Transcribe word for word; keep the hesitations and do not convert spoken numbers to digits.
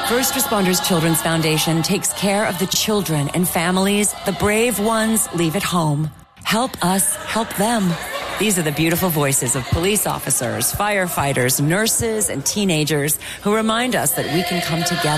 First Responders Children's Foundation takes care of the children and families the brave ones leave at home. Help us help them. These are the beautiful voices of police officers, firefighters, nurses, and teenagers who remind us that we can come together.